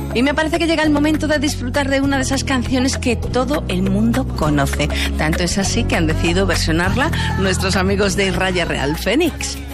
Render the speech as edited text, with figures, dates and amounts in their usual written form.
Y me parece que llega el momento de disfrutar de una de esas canciones que todo el mundo conoce. Tanto es así que han decidido versionarla nuestros amigos de Raya Real Fénix.